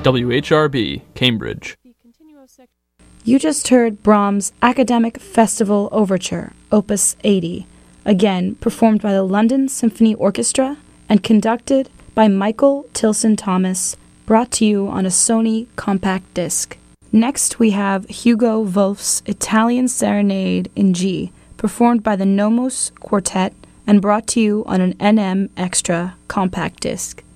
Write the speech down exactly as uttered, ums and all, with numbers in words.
W H R B, Cambridge. You just heard Brahms' Academic Festival Overture, Opus eighty, again performed by the London Symphony Orchestra and conducted by Michael Tilson Thomas, brought to you on a Sony compact disc. Next we have Hugo Wolf's Italian Serenade in G, performed by the Nomos Quartet and brought to you on an N M Extra compact disc.